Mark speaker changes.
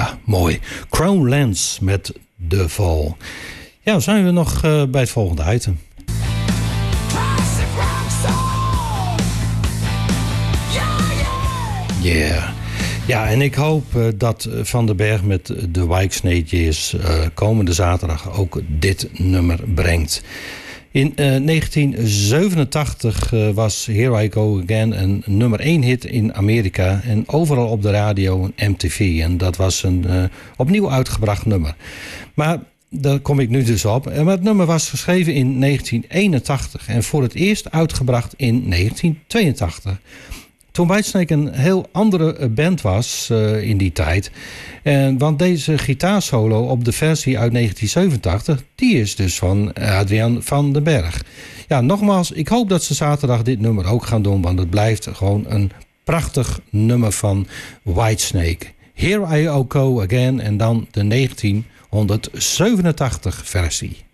Speaker 1: Ja, mooi. Crown Lands met The Fall. Ja, zijn we nog bij het volgende item. Yeah. Ja, en ik hoop dat Van den Berg met de Whitesnake Years komende zaterdag ook dit nummer brengt. In 1987 was Here I Go Again een nummer 1 hit in Amerika en overal op de radio en MTV. En dat was een opnieuw uitgebracht nummer. Maar daar kom ik nu dus op. Maar het nummer was geschreven in 1981 en voor het eerst uitgebracht in 1982. Toen Whitesnake een heel andere band was in die tijd. Want deze gitaarsolo op de versie uit 1987... die is dus van Adriaan van den Berg. Ja, nogmaals, ik hoop dat ze zaterdag dit nummer ook gaan doen... want het blijft gewoon een prachtig nummer van Whitesnake. Here I Go Again en dan de 1987 versie.